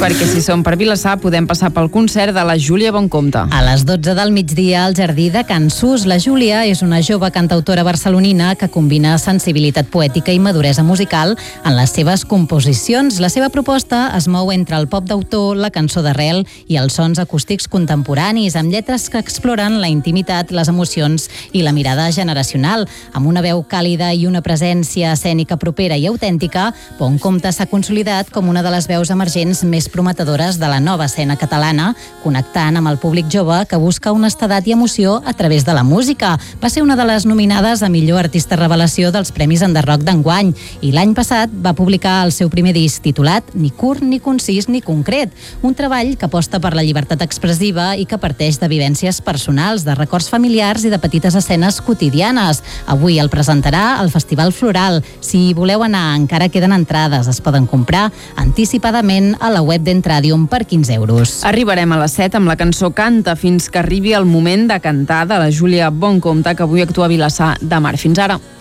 perquè si som per Vilassar podem passar pel concert de la Júlia Boncompte. A les 12 del migdia al Jardí de Can Sus. La Júlia és una jove cantautora barcelonina que combina sensibilitat poètica i maduresa musical en les seves composicions. La seva proposta es mou entre el pop d'autor, la cançó d'arrel i els sons acústics contemporanis, amb lletres que exploren la intimitat, les emocions i la mirada generacional. Amb una veu càlida i una presència escènica propera i autèntica, Boncompte s'ha consolidat com una de les veus emergents més prometedores de la nova escena catalana, connectant amb el públic jove que busca honestedat i emoció a través de la música. Va ser una de les nominades a millor artista revelació dels Premis Enderrock d'enguany i l'any passat va publicar el seu primer disc titulat Ni curt, ni concís, ni concret, un treball que aposta per la llibertat expressiva i que parteix de vivències personals, de records familiars i de petites escenes quotidianes. Avui el presentarà al Festival Floral. Si hi voleu anar, encara queden entrades. Es poden comprar anticipadament a la web d'Entradium per 15 euros. Arribarem a les 7 amb la cançó Canta fins que arribi el moment de cantar de la Júlia Boncompte, que avui actua a Vilassar de Mar. Fins ara.